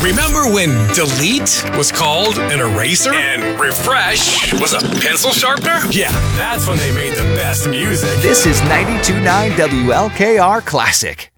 Remember when delete was called an eraser? And refresh was a pencil sharpener? Yeah, that's when they made the best music. This is 92.9 WLKR Classic.